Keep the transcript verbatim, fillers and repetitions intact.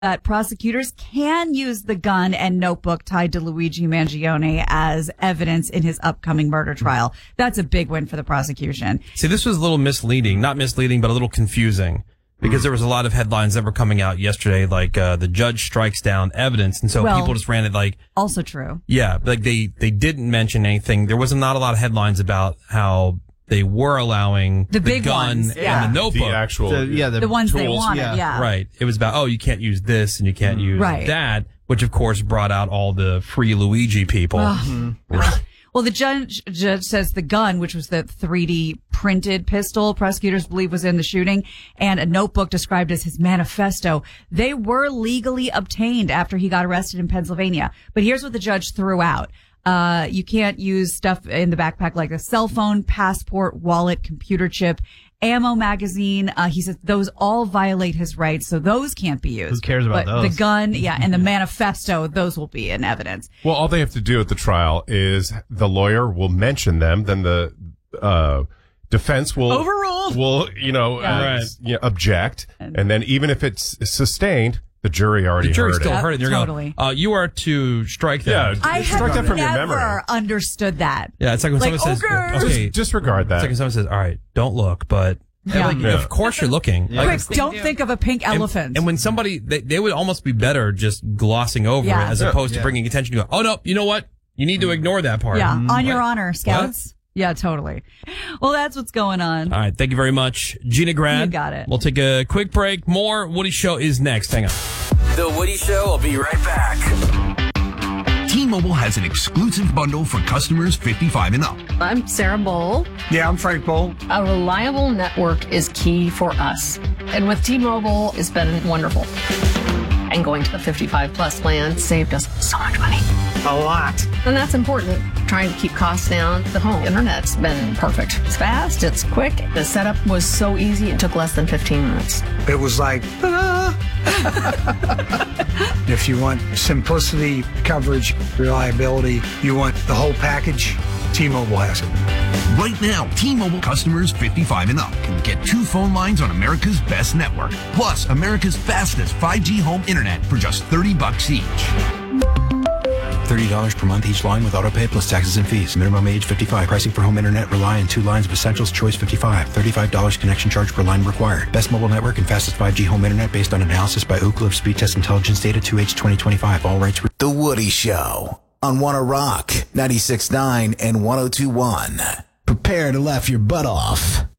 that prosecutors can use the gun and notebook tied to Luigi Mangione as evidence in his upcoming murder trial. That's a big win for the prosecution. See, this was a little misleading. Not misleading, but a little confusing. Because there was a lot of headlines that were coming out yesterday, like uh, the judge strikes down evidence. And so well, people just ran it like... Also true. Yeah, like they, they didn't mention anything. There was not a lot of headlines about how they were allowing the, the big gun ones, yeah. and the notebook. The actual, the, yeah, the, the ones tools, they wanted, yeah. yeah. Right. It was about, oh, you can't use this and you can't use right. that, which of course brought out all the free Luigi people. Oh. Well, the judge, judge says the gun, which was the three D printed pistol prosecutors believe was in the shooting, and a notebook described as his manifesto, they were legally obtained after he got arrested in Pennsylvania. But here's what the judge threw out. Uh, you can't use stuff in the backpack like a cell phone, passport, wallet, computer chip, ammo magazine. Uh, he says those all violate his rights, so those can't be used. Who cares about but those? The gun, yeah, and the manifesto, those will be in evidence. Well, all they have to do at the trial is the lawyer will mention them, then the uh defense will Overruled. Will you know, Yeah. uh, Right. you know object, and then even if it's sustained, the jury already The jury heard still it. heard it. They're Totally. going, uh, you are to strike that. Yeah, I It's have struck that from your never memory. understood that. Yeah, it's like when Like, someone says, okay. okay, Just disregard that. it's like when someone says, all right, don't look, but Yeah. like, Yeah. of course you're looking. Yeah. Like, Quick, don't think of a pink and, elephant. and when somebody, they, they would almost be better just glossing over Yeah. it as Yeah. opposed to Yeah. bringing attention to go, oh no, you know what? You need to ignore that part. yeah, on your What? honor, scouts. Yeah, totally. Well, that's what's going on. All right, thank you very much, Gina Grad. You got it. We'll take a quick break. More Woody Show is next. Hang on. The Woody Show will be right back. T-Mobile has an exclusive bundle for customers fifty-five and up. I'm Sarah Bowl. Yeah, I'm Frank Bowl. A reliable network is key for us. And with T-Mobile, it's been wonderful. And going to the fifty-five plus plan saved us so much money. A lot. And that's important. Trying to keep costs down. The home internet's been perfect. It's fast, it's quick. The setup was so easy, it took less than fifteen minutes. It was like, ah. If you want simplicity, coverage, reliability, you want the whole package, T-Mobile has it. Right now, T-Mobile customers fifty-five and up can get two phone lines on America's best network, plus America's fastest five G home internet for just thirty bucks each. thirty dollars per month each line with autopay plus taxes and fees. Minimum age fifty-five. Pricing for home internet rely on two lines of Essentials Choice fifty-five. thirty-five dollars connection charge per line required. Best mobile network and fastest five G home internet based on analysis by Ookla of Speed Test Intelligence Data two H twenty twenty-five. All rights. Re- The Woody Show on Wanna Rock ninety-six point nine and one oh two point one. Prepare to laugh your butt off.